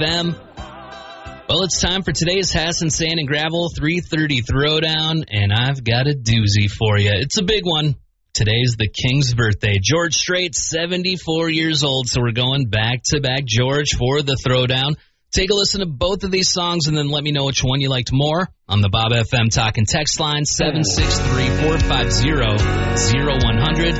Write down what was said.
FM. Well, it's time for today's Hassan Sand and Gravel 330 Throwdown, and I've got a doozy for you. It's a big one. Today's the King's birthday. George Strait, 74 years old, so we're going back-to-back George for the Throwdown. Take a listen to both of these songs and then let me know which one you liked more on the Bob FM Talk and Text line, 763-450-0100.